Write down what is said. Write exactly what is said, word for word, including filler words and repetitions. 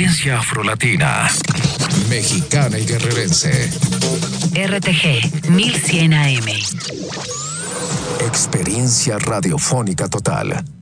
Frecuencia afrolatina, mexicana y guerrerense. R T G mil cien A M. Experiencia radiofónica total.